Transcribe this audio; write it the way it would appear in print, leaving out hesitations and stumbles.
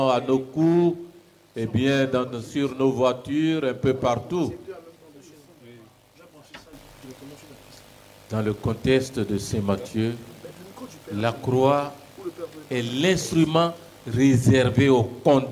à nos cours, et bien sur nos voitures, un peu partout. Dans le contexte de Saint Matthieu, la croix est l'instrument réservé aux